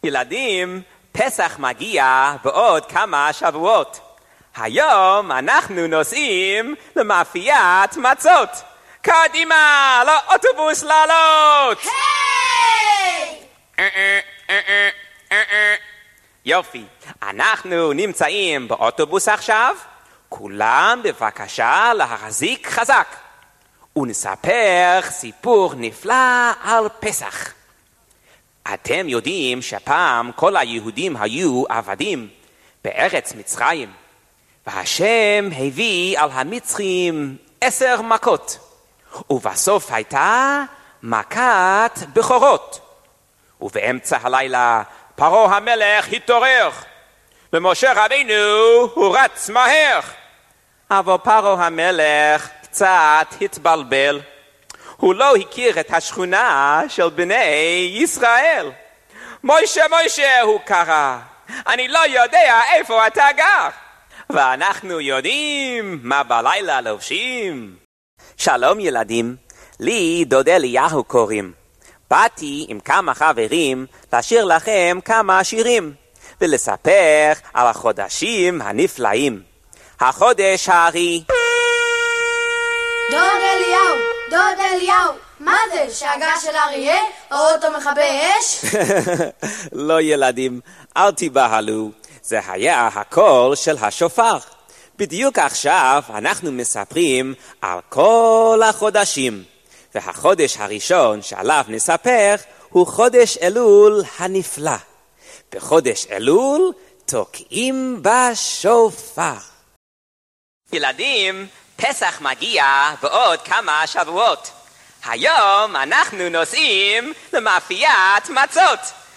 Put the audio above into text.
ילדים, פסח מגיע בעוד כמה שבועות. היום אנחנו נוסעים למאפיית מצות. קדימה, לאוטובוס לעלות! יופי, אנחנו נמצאים באוטובוס עכשיו. כולם בבקשה להחזיק חזק. ונספר סיפור נפלא על פסח. אתם יודעים שפעם כל היהודים היו עבדים בארץ מצרים, והשם הביא על המצרים 10 מכות, ובסוף הייתה מכת בכורות. ובאמצע הלילה פרעה המלך התעורר, ומשה רבינו הוא רץ מהר. אבל פרעה המלך קצת התבלבל. הוא לא הכיר את השכונה של בני ישראל. מוישה, הוא קרא, אני לא יודע איפה אתה גר. ואנחנו יודעים מה בלילה לובשים. שלום ילדים, לי דוד אליהו קוראים. באתי עם כמה חברים לשיר לכם כמה שירים, ולספר על החודשים הנפלאים. החודש הארי. דוד אליהו, מה זה? שאגה של אריה? או אוטו מכבי אש? לא ילדים, אל תיבהלו. זה היה הקול של השופר. בדיוק עכשיו אנחנו מספרים על כל החודשים. והחודש הראשון שעליו נספר הוא חודש אלול הנפלא. בחודש אלול תוקעים בשופר. ילדים, פסח מגיע בעוד כמה שבועות. היום אנחנו נוסעים למאפיית מצות.